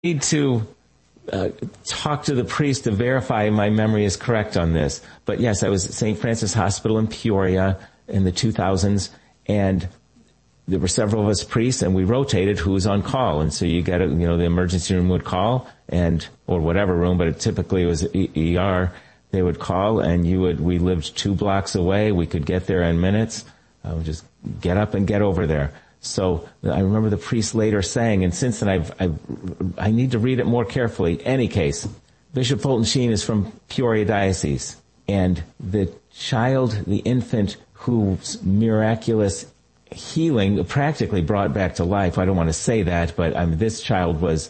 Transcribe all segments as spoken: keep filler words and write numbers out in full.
need to uh, talk to the priest to verify my memory is correct on this. But yes, I was at Saint Francis Hospital in Peoria in the two thousands, and there were several of us priests, and we rotated who was on call. And so you get, a, you know, the emergency room would call, and or whatever room, but it typically was E R. They would call, and you would. We lived two blocks away. We could get there in minutes. I would just get up and get over there. So I remember the priest later saying, and since then I've, I've I need to read it more carefully. Any case, Bishop Fulton Sheen is from Peoria Diocese, and the child, the infant whose miraculous healing practically brought back to life. I don't want to say that, but I mean, this child was,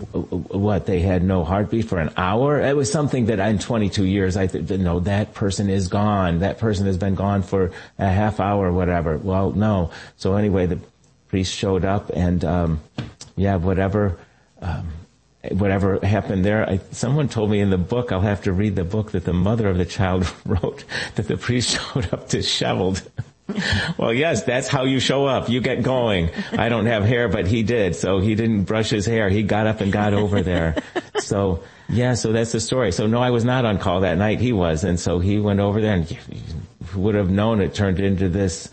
what, they had no heartbeat for an hour? It was something that in twenty-two years, I th- no, that person is gone. That person has been gone for a half hour or whatever. Well, no. So anyway, the priest showed up, and, um, yeah, whatever, um, whatever happened there. I, someone told me in the book, I'll have to read the book, that the mother of the child wrote that the priest showed up disheveled. Well, yes, that's how you show up. You get going. I don't have hair, but he did. So he didn't brush his hair. He got up and got over there. So, yeah, so that's the story. So, no, I was not on call that night. He was. And so he went over there, and you would have known it turned into this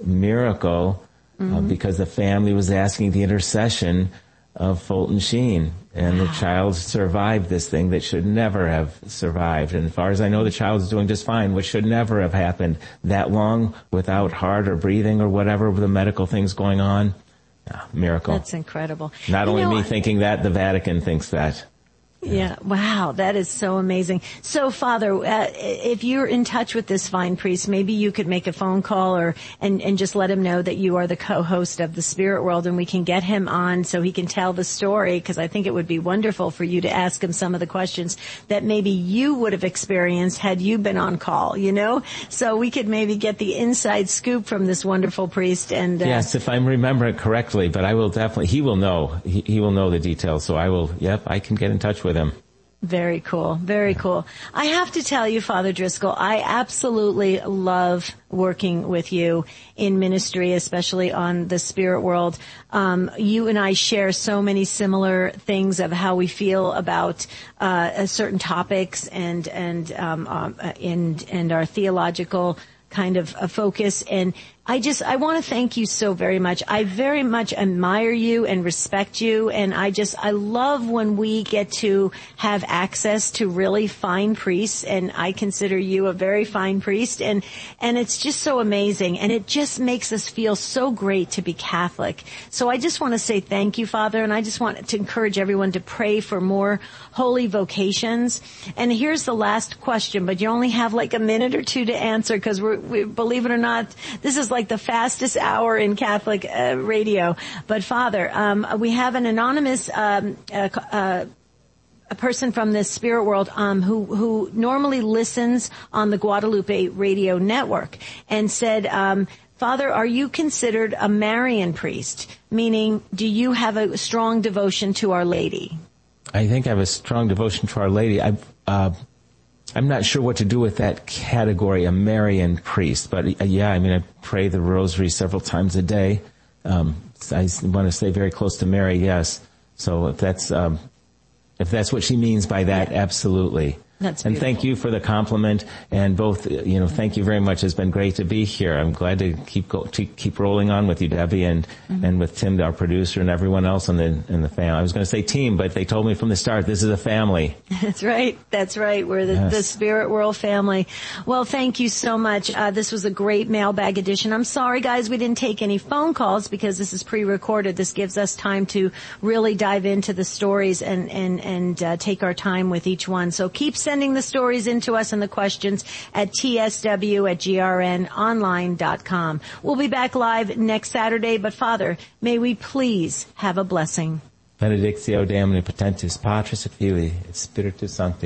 miracle mm-hmm. uh, because the family was asking the intercession of Fulton Sheen. And the child survived this thing that should never have survived. And as far as I know, the child is doing just fine, which should never have happened that long without heart or breathing or whatever with the medical things going on. Ah, miracle. That's incredible. Not you only know, me thinking that, the Vatican thinks that. Yeah. Wow. That is so amazing. So, Father, uh, if you're in touch with this fine priest, maybe you could make a phone call or and, and just let him know that you are the co-host of the Spirit World, and we can get him on so he can tell the story, because I think it would be wonderful for you to ask him some of the questions that maybe you would have experienced had you been on call, you know? So we could maybe get the inside scoop from this wonderful priest. And uh, yes, if I'm remembering correctly, but I will definitely, he will know. He, he will know the details. So I will, yep, I can get in touch with him. Very cool. Very cool. I have to tell you, Father Driscoll, I absolutely love working with you in ministry, especially on the Spirit World. Um, you and I share so many similar things of how we feel about uh, certain topics and and um, um, and and our theological kind of a focus. And I just, I want to thank you so very much. I very much admire you and respect you. And I just, I love when we get to have access to really fine priests. And I consider you a very fine priest. And, and it's just so amazing. And it just makes us feel so great to be Catholic. So I just want to say thank you, Father. And I just want to encourage everyone to pray for more holy vocations. And here's the last question, but you only have like a minute or two to answer, because we're, we, believe it or not, this is like the fastest hour in Catholic uh, radio. But Father, um, we have an anonymous um, uh, uh, a person from the Spirit World um, who who normally listens on the Guadalupe Radio Network, and said, um, Father, are you considered a Marian priest? Meaning, do you have a strong devotion to Our Lady? I think I have a strong devotion to Our Lady. I uh I'm not sure what to do with that category, a Marian priest. But, uh, yeah, I mean, I pray the rosary several times a day. Um, I want to stay very close to Mary, yes. So if that's um, if that's what she means by that, yeah. Absolutely. That's and thank you for the compliment, and both, you know, thank you very much. It's been great to be here. I'm glad to keep go, to keep rolling on with you, Debbie, and mm-hmm. and with Tim, our producer, and everyone else in the in the family. I was going to say team, but they told me from the start this is a family. That's right. That's right. We're the, yes. the Spirit World family. Well, thank you so much. Uh, this was a great mailbag edition. I'm sorry, guys, we didn't take any phone calls because this is pre-recorded. This gives us time to really dive into the stories and and and uh, take our time with each one. So keep sending the stories into us and the questions at T S W at G R N online dot com. We'll be back live next Saturday, but Father, may we please have a blessing. Benedictio Dei Omnipotentus, Patris et Filii et Spiritus Sancti.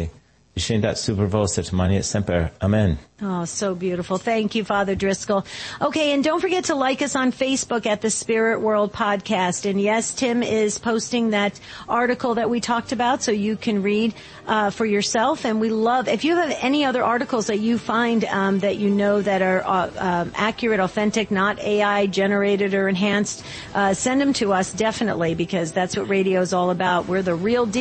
Shindat supervosa mani et semper. Amen. Oh, so beautiful. Thank you, Father Driscoll. Okay, and don't forget to like us on Facebook at the Spirit World Podcast. And yes, Tim is posting that article that we talked about so you can read uh, for yourself. And we love, if you have any other articles that you find um, that you know that are uh, uh, accurate, authentic, not A I generated or enhanced, uh, send them to us definitely, because that's what radio is all about. We're the real deal.